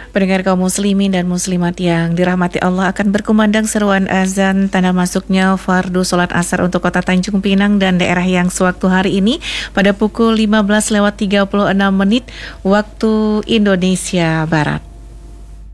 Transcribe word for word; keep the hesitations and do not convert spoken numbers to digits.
Pendengar kaum muslimin dan muslimat yang dirahmati Allah, akan berkumandang seruan azan tanda masuknya fardu sholat asar untuk kota Tanjung Pinang dan daerah yang sewaktu hari ini pada pukul lima belas lewat tiga puluh enam menit waktu Indonesia Barat.